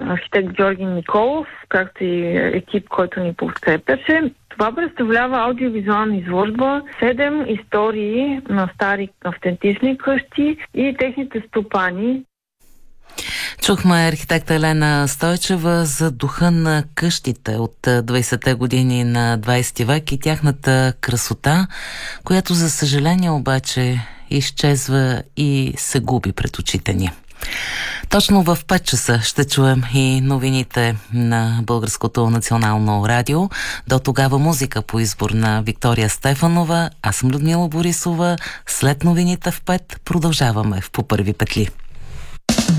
архитект Георги Николов, както и екип, който ни подкрепяше. Това представлява аудиовизуална изложба, 7 истории на стари автентични къщи и техните стопани. Чухме архитекта Елена Стойчева за духа на къщите от 20-те години на 20 век и тяхната красота, която за съжаление обаче изчезва и се губи пред очите ни. Точно в 5 часа ще чуем и новините на Българското национално радио. До тогава музика по избор на Виктория Стефанова. Аз съм Людмила Борисова. След новините в 5 продължаваме в По първи петли.